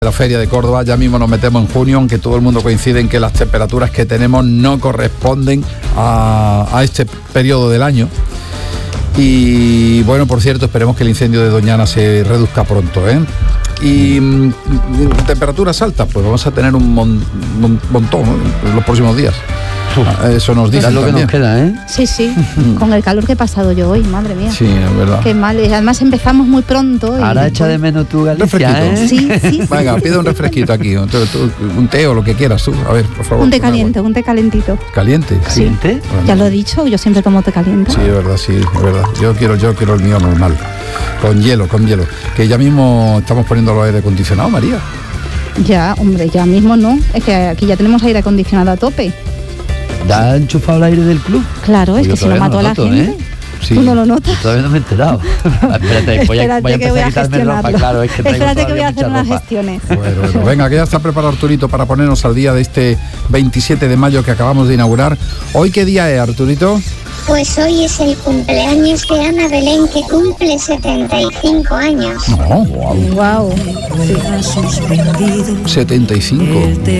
La Feria de Córdoba. Ya mismo nos metemos en junio, aunque todo el mundo coincide en que las temperaturas que tenemos no corresponden a este periodo del año. Y bueno, por cierto, esperemos que el incendio de Doñana se reduzca pronto, ¿eh? Y temperaturas altas, pues vamos a tener un montón, ¿no?, en los próximos días. Eso nos dice lo que también. nos queda, ¿eh? Sí, con el calor que he pasado yo hoy, madre mía. Sí, es verdad. Qué mal, y además empezamos muy pronto. Ahora echa de menos tu Galicia, ¿eh? Sí. Venga, pide un refresquito aquí, un té o lo que quieras tú. A ver, por favor. Un té caliente, un té calentito. ¿Caliente? Sí. ¿Caliente? Bueno. Ya lo he dicho, yo siempre tomo té caliente. Sí, es verdad. Yo quiero el mío normal. Con hielo. Que ya mismo estamos poniendo los aire acondicionado, María. Ya, hombre, ya mismo no. Es que aquí ya tenemos aire acondicionado a tope. ¿Ya ha enchufado el aire del club? Claro, Pues es yo que si lo todavía mató a no la noto, gente. ¿eh? Sí. Tú no lo notas. Todavía no me he enterado. Espérate, voy a Espérate que voy empezar a a quitarme ropa, gestionarlo. claro, es que traigo Espérate que voy todavía a hacer mucha unas ropa. gestiones. Bueno, venga, que ya está preparado Arturito para ponernos al día de este 27 de mayo que acabamos de inaugurar. ¿Hoy qué día es, Arturito? Pues hoy es el cumpleaños de Ana Belén, que cumple 75 años. No, Wow. 75.